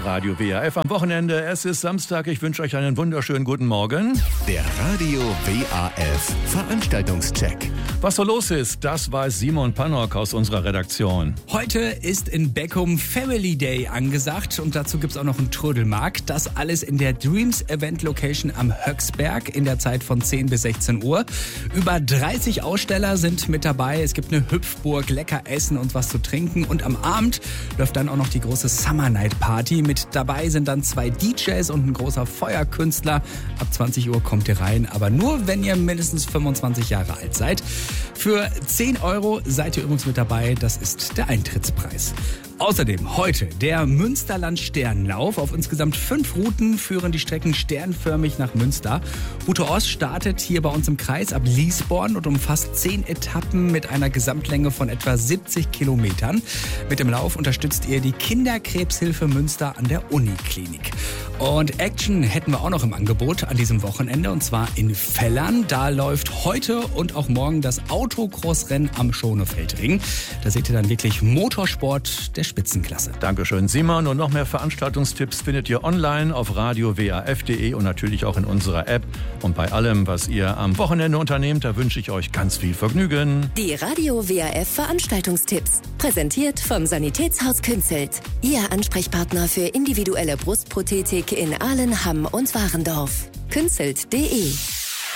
Radio WAF am Wochenende. Es ist Samstag. Ich wünsche euch einen wunderschönen guten Morgen. Der Radio WAF Veranstaltungscheck. Was so los ist, das weiß Simon Pannock aus unserer Redaktion. Heute ist in Beckum Family Day angesagt und dazu gibt es auch noch einen Trödelmarkt. Das alles in der Dreams Event Location am Höcksberg in der Zeit von 10 bis 16 Uhr. Über 30 Aussteller sind mit dabei. Es gibt eine Hüpfburg, lecker Essen und was zu trinken. Und am Abend läuft dann auch noch die große Summer Night Party. Mit dabei sind dann 2 DJs und ein großer Feuerkünstler. Ab 20 Uhr kommt ihr rein, aber nur, wenn ihr mindestens 25 Jahre alt seid. Für 10 Euro seid ihr übrigens mit dabei. Das ist der Eintrittspreis. Außerdem heute der Münsterland-Sternlauf. Auf insgesamt 5 Routen führen die Strecken sternförmig nach Münster. Route Ost startet hier bei uns im Kreis ab Liesborn und umfasst 10 Etappen mit einer Gesamtlänge von etwa 70 Kilometern. Mit dem Lauf unterstützt ihr die Kinderkrebshilfe Münster an der Uniklinik. Und Action hätten wir auch noch im Angebot an diesem Wochenende, und zwar in Vellern. Da läuft heute und auch morgen das Autocross-Rennen am Schonefeldring. Da seht ihr dann wirklich Motorsport der Spitzenklasse. Dankeschön, Simon. Und noch mehr Veranstaltungstipps findet ihr online auf radiowaf.de und natürlich auch in unserer App. Und bei allem, was ihr am Wochenende unternehmt, da wünsche ich euch ganz viel Vergnügen. Die Radio WAF Veranstaltungstipps. Präsentiert vom Sanitätshaus Künzelt. Ihr Ansprechpartner für individuelle Brustprothetik in Ahlen, Hamm und Warendorf. Künzelt.de